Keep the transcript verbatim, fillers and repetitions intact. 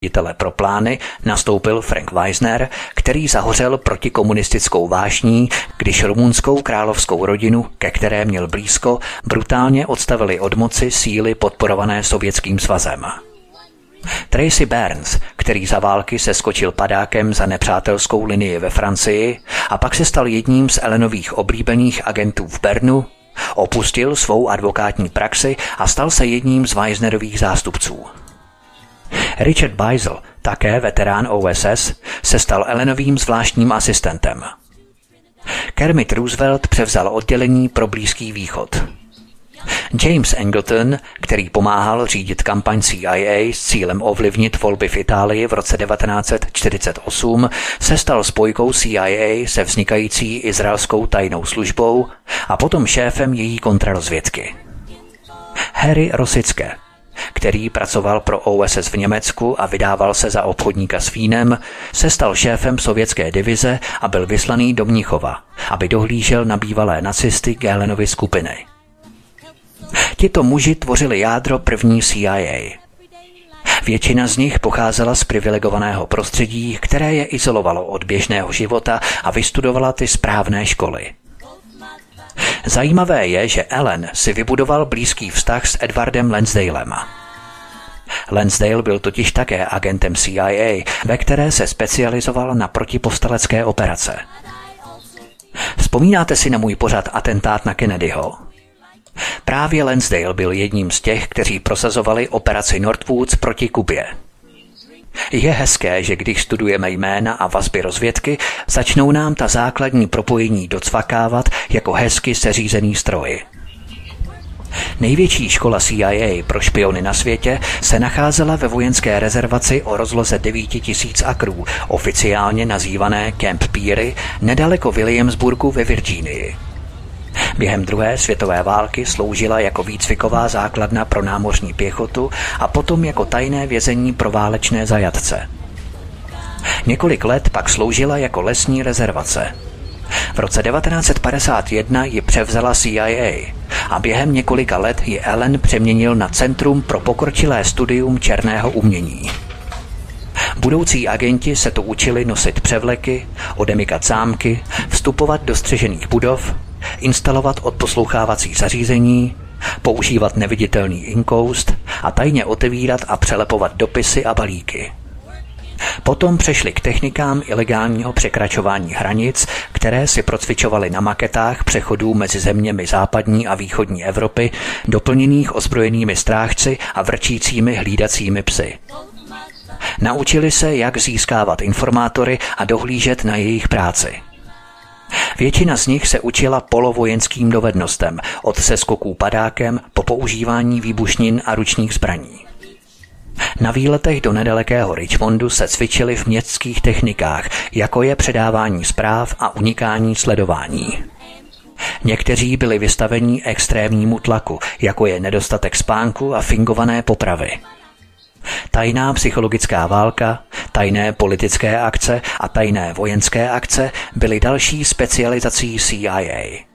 ředitele pro plány nastoupil Frank Wisner, který zahořel protikomunistickou vášní, když rumunskou královskou rodinu, ke které měl blízko, brutálně odstavili od moci síly podporované Sovětským svazem. Tracy Burns, který za války seskočil padákem za nepřátelskou linii ve Francii a pak se stal jedním z Allenových oblíbených agentů v Bernu, opustil svou advokátní praxi a stal se jedním z Wisnerových zástupců. Richard Beisel, také veterán O S S, se stal Allenovým zvláštním asistentem. Kermit Roosevelt převzal oddělení pro Blízký východ. James Angleton, který pomáhal řídit kampaň C I A s cílem ovlivnit volby v Itálii v roce devatenáct set čtyřicet osm, se stal spojkou C I A se vznikající izraelskou tajnou službou a potom šéfem její kontrarozvědky. Harry Rosické, který pracoval pro O S S v Německu a vydával se za obchodníka s vínem, se stal šéfem sovětské divize a byl vyslaný do Mnichova, aby dohlížel na bývalé nacisty Göhlenovy skupiny. Tito muži tvořili jádro první C I A. Většina z nich pocházela z privilegovaného prostředí, které je izolovalo od běžného života a vystudovala ty správné školy. Zajímavé je, že Allen si vybudoval blízký vztah s Edwardem Lansdalem. Lansdale byl totiž také agentem C I A, ve které se specializoval na protipovstalecké operace. Vzpomínáte si na můj pořad Atentát na Kennedyho? Právě Lansdale byl jedním z těch, kteří prosazovali operaci Northwoods proti Kubě. Je hezké, že když studujeme jména a vazby rozvědky, začnou nám ta základní propojení docvakávat jako hezky seřízený stroj. Největší škola C I A pro špiony na světě se nacházela ve vojenské rezervaci o rozloze devět tisíc akrů, oficiálně nazývané Camp Peary, nedaleko Williamsburgu ve Virginii. Během druhé světové války sloužila jako výcviková základna pro námořní pěchotu a potom jako tajné vězení pro válečné zajatce. Několik let pak sloužila jako lesní rezervace. V roce devatenáct set padesát jedna ji převzala C I A a během několika let ji Allen přeměnil na Centrum pro pokročilé studium černého umění. Budoucí agenti se tu učili nosit převleky, odemykat zámky, vstupovat do střežených budov, instalovat odposlouchávací zařízení, používat neviditelný inkoust a tajně otevírat a přelepovat dopisy a balíky. Potom přešli k technikám ilegálního překračování hranic, které si procvičovali na maketách přechodů mezi zeměmi západní a východní Evropy, doplněných ozbrojenými strážci a vrčícími hlídacími psy. Naučili se, jak získávat informátory a dohlížet na jejich práci. Většina z nich se učila polovojenským dovednostem, od seskoků padákem po používání výbušnin a ručních zbraní. Na výletech do nedalekého Richmondu se cvičili v městských technikách, jako je předávání zpráv a unikání sledování. Někteří byli vystaveni extrémnímu tlaku, jako je nedostatek spánku a fingované popravy. Tajná psychologická válka, tajné politické akce a tajné vojenské akce byly další specializací C I A.